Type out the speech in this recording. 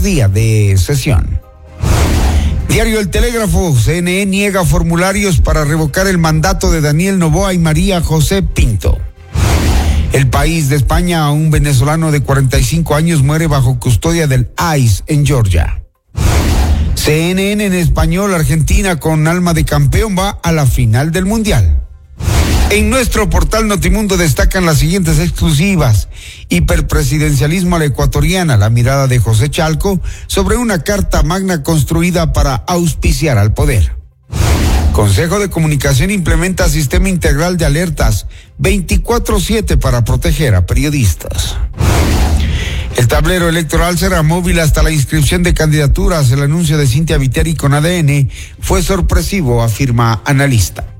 día de sesión. Diario El Telégrafo, CNE niega formularios para revocar el mandato de Daniel Noboa y María José Pinto. El País de España, un venezolano de 45 años muere bajo custodia del ICE en Georgia. CNN en español, Argentina con alma de campeón va a la final del Mundial. En nuestro portal Notimundo destacan las siguientes exclusivas. Hiperpresidencialismo a la ecuatoriana, la mirada de José Chalco sobre una carta magna construida para auspiciar al poder. Consejo de Comunicación implementa sistema integral de alertas 24/7 para proteger a periodistas. El tablero electoral será móvil hasta la inscripción de candidaturas. El anuncio de Cintia Viteri con ADN fue sorpresivo, afirma analista.